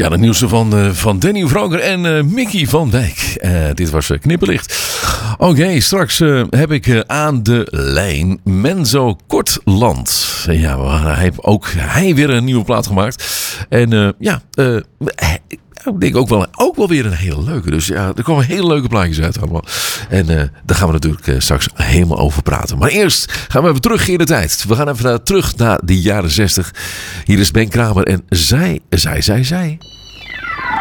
Ja, de nieuws van Danny Vroger en Mickey van Dijk. Dit was Knipperlicht. Oké, straks heb ik aan de lijn Menzo Kortland. Ja, ook hij weer een nieuwe plaat gemaakt. En ik denk ook wel weer een hele leuke. Dus ja, er komen hele leuke plaatjes uit allemaal. En daar gaan we natuurlijk straks helemaal over praten. Maar eerst gaan we even terug in de tijd. We gaan even terug naar de jaren 60. Hier is Ben Kramer en zij.